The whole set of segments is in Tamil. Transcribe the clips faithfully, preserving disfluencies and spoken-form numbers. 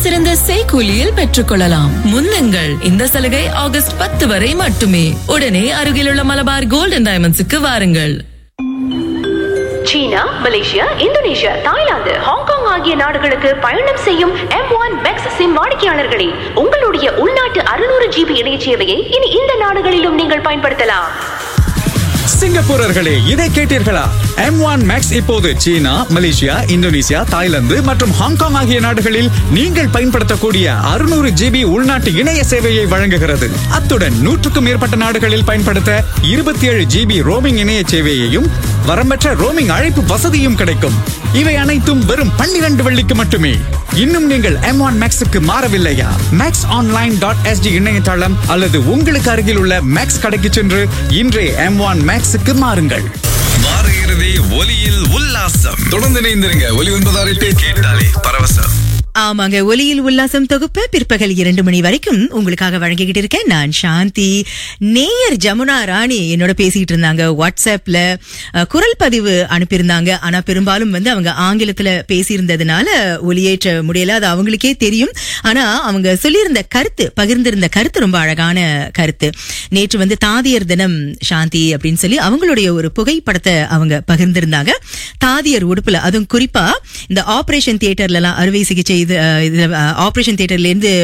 சிறந்த செய்கூலியில் பெற்றுக் கொள்ளலாம். முன்னுங்கள், இந்த சலுகை ஆகஸ்ட் பத்து வரை மட்டுமே. உடனே அருகிலுள்ள மலபார் கோல்டன் டைமண்ட்ஸுக்கு வாருங்கள். சீனா, மலேசியா, இந்தோனேஷியா, தாய்லாந்து, ஹாங்காங் ஆகிய நாடுகளுக்கு பயணம் செய்யும் எம் ஒன் மேக்ஸ் சிம் வாடிக்கையாளர்களே, உங்களுடைய உள்நாட்டு அறுநூறு ஜிபி இணைய சேவையை இனி இந்த நாடுகளிலும் நீங்கள் பயன்படுத்தலாம். சிங்கப்பூரர்களே, இதை கேட்டீர்களா? எம் ஒன் மேக்ஸ் இப்போது சீனா, மலேசியா, இந்தோனேசியா, தாய்லாந்து மற்றும் ஹாங்காங் ஆகிய நாடுகளில் நீங்கள் பயன்படுத்தக்கூடிய அறுநூறு ஜிபி உள்நாட்டு இணைய சேவையை வழங்குகிறது. அத்துடன் நூற்றுக்கும் மேற்பட்ட நாடுகளில் பயன்படுத்த இருபத்தி ஏழு ஜிபி ரோமிங் இணைய சேவையையும் வரம்பற்ற ரோமிங் அழைப்பு வசதியும் கிடைக்கும். இவை அனைத்தும் வெறும் பன்னிரண்டு வெள்ளிக்கு மட்டுமே. இன்னும் நீங்கள் M one மேக்ஸுக்கு மாறவில்லையா? Maths online dot ST இணையதளம் அல்லது உங்களுக்கு அருகில் உள்ள மேக்ஸ் கடைக்கு சென்று இன்றே எம் ஒன் மேக்ஸுக்கு மாறுங்கள். வார இறுதி ஒலியில் உல்லாசம். தொடர்ந்து இணைந்திருங்க. ஒலி ஒன்பதாறு எட்டு கேட்டாலே பரவசம். ஆமாங்க, ஒலியில் உல்லாசம் தொகுப்பு பிற்பகல் இரண்டு மணி வரைக்கும் உங்களுக்காக வழங்கிக்கிட்டு இருக்கேன். நான் சாந்தி. நேயர் ஜமுனா ராணி என்னோட பேசிட்டு இருந்தாங்க. வாட்ஸ்அப்ல குரல் பதிவு அனுப்பியிருந்தாங்க. ஆனா பெரும்பாலும் வந்து அவங்க ஆங்கிலத்துல பேசியிருந்ததுனால ஒலியேற்ற முடியல, அது அவங்களுக்கே தெரியும். ஆனா அவங்க சொல்லியிருந்த கருத்து, பகிர்ந்திருந்த கருத்து ரொம்ப அழகான கருத்து. நேற்று வந்து தாதியர் தினம் சாந்தி அப்படின்னு சொல்லி அவங்களுடைய ஒரு புகைப்படத்தை அவங்க பகிர்ந்திருந்தாங்க. தாதியர் உடுப்புல, அதுவும் குறிப்பா இந்த ஆபரேஷன் தியேட்டர்ல எல்லாம் அறுவை சிகிச்சை ஆபரேஷன் தியேட்டர்ல இருந்து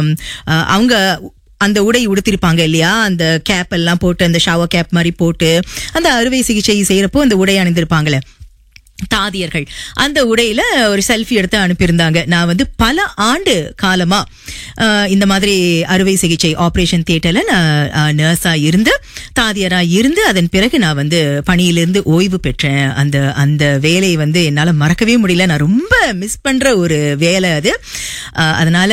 அவங்க அந்த உடை உடுத்திருப்பாங்க இல்லையா, அந்த கேப் எல்லாம் போட்டு, அந்த ஷவர் கேப் மாதிரி போட்டு அந்த அறுவை சிகிச்சை செய்யறப்போ அந்த உடை அணிந்திருப்பாங்களே தாதியர்கள், அந்த உடையில ஒரு செல்ஃபி எடுத்து அனுப்பியிருந்தாங்க. நான் வந்து பல ஆண்டு காலமா இந்த மாதிரி அறுவை சிகிச்சை ஆபரேஷன் தியேட்டர்ல நான் நர்ஸா இருந்து, தாதியரா இருந்து, அதன் பிறகு நான் வந்து பணியிலிருந்து ஓய்வு பெற்றேன். அந்த அந்த வேலையை வந்து என்னால மறக்கவே முடியல. நான் ரொம்ப மிஸ் பண்ற ஒரு வேலை அது. அதனால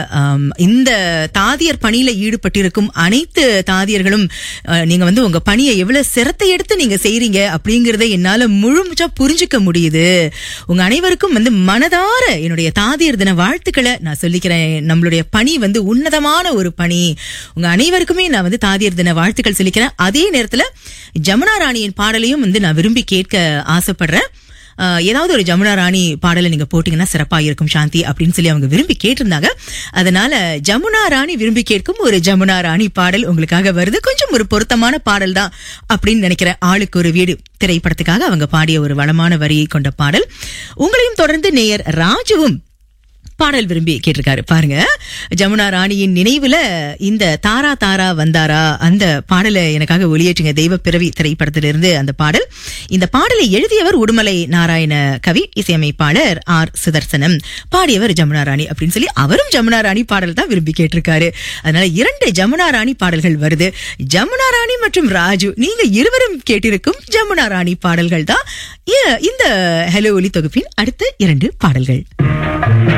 இந்த தாதியர் பணியில ஈடுபட்டிருக்கும் அனைத்து தாதியர்களும் நீங்க வந்து உங்க பணியை எவ்வளவு சிரத்தை எடுத்து நீங்க செய்றீங்க அப்படிங்கறத என்னால முழுமையா புரிஞ்சு முடியுது. உங்க அனைவருக்கும் வந்து மனதார என்னுடைய தாதியர் தின வாழ்த்துக்களை நான் சொல்லிக்கிறேன். நம்மளுடைய பணி வந்து உன்னதமான ஒரு பணி. உங்க அனைவருக்குமே நான் வந்து தாதியர் தின வாழ்த்துக்கள் சொல்லிக்கிறேன். அதே நேரத்துல ஜமுனா ராணியின் பாடலையும் வந்து நான் விரும்பி கேட்க ஆசைப்படுறேன். ஏதாவது ஒரு ஜமுனா ராணி பாடலை நீங்க போட்டீங்கன்னா சிறப்பா இருக்கும் சாந்தி அப்படின்னு சொல்லி அவங்க விரும்பி கேட்டிருந்தாங்க. அதனால ஜமுனா ராணி விரும்பி கேட்கும் ஒரு ஜமுனா ராணி பாடல் உங்களுக்காக வருது. கொஞ்சம் ஒரு பொருத்தமான பாடல் தான் அப்படின்னு நினைக்கிறேன். ஆளுக்கு ஒரு வீடு திரைப்படத்துக்காக அவங்க பாடிய ஒரு வளமான வரியை கொண்ட பாடல். உங்களையும் தொடர்ந்து நேயர் ராஜுவும் பாடல் விரும்பி கேட்டிருக்காரு. பாருங்க, ஜமுனா ராணியின் நினைவுல இந்த தாரா தாரா வந்தாரா அந்த பாடலை எனக்காக ஒளியேற்றுங்க. தெய்வ பிறவி திரைப்படத்திலிருந்து அந்த பாடல். இந்த பாடலை எழுதியவர் உடுமலை நாராயண கவி, இசையமைப்பாளர் ஆர் சுதர்சனம், பாடியவர் ஜமுனா ராணி அப்படின்னு சொல்லி அவரும் ஜமுனா ராணி பாடல் தான் விரும்பி கேட்டிருக்காரு. அதனால இரண்டு ஜமுனா ராணி பாடல்கள் வருது. ஜமுனா ராணி மற்றும் ராஜு, நீங்க இருவரும் கேட்டிருக்கும் ஜமுனா ராணி பாடல்கள் தான் இந்த ஹலோ ஒலி தொகுப்பின் அடுத்த இரண்டு பாடல்கள்.